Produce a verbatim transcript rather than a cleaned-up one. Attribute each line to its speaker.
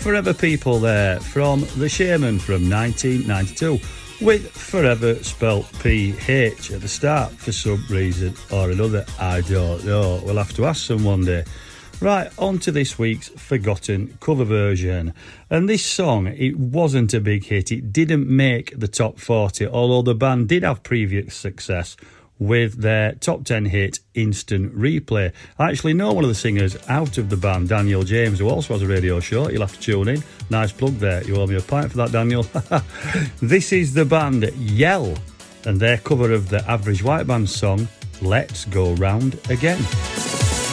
Speaker 1: Forever People there from The Shaman from nineteen ninety-two, with Forever spelt P H at the start for some reason or another. I don't know. We'll have to ask them one day. Right, on to this week's forgotten cover version. And this song, it wasn't a big hit. It didn't make the top forty, although the band did have previous success with their top ten hit, Instant Replay. I actually know one of the singers out of the band, Daniel James, who also has a radio show. You'll have to tune in. Nice plug there. You owe me a pint for that, Daniel. This is the band Yell, and their cover of the Average White Band song, Let's Go Round Again.